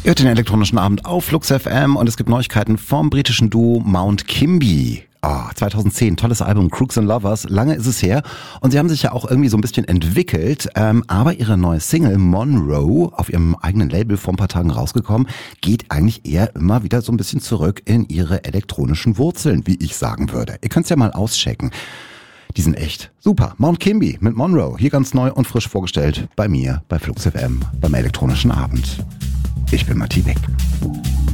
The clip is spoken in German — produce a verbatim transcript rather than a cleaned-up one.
Ihr hört den elektronischen Abend auf Flux F M und es gibt Neuigkeiten vom britischen Duo Mount Kimbie. Ah, zweitausendzehn, tolles Album, Crooks and Lovers, lange ist es her. Und sie haben sich ja auch irgendwie so ein bisschen entwickelt, ähm, aber ihre neue Single Monroe, auf ihrem eigenen Label vor ein paar Tagen rausgekommen, geht eigentlich eher immer wieder so ein bisschen zurück in ihre elektronischen Wurzeln, wie ich sagen würde. Ihr könnt's ja mal auschecken. Die sind echt super. Mount Kimbie mit Monroe, hier ganz neu und frisch vorgestellt bei mir, bei Flux F M, beim elektronischen Abend. Ich bin Martin Beck.